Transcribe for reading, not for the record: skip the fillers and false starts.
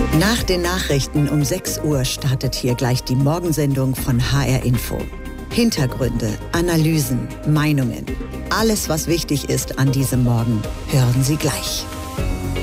Nach den Nachrichten um 6 Uhr startet hier gleich die Morgensendung von HR Info. Hintergründe, Analysen, Meinungen. Alles, was wichtig ist an diesem Morgen, hören Sie gleich.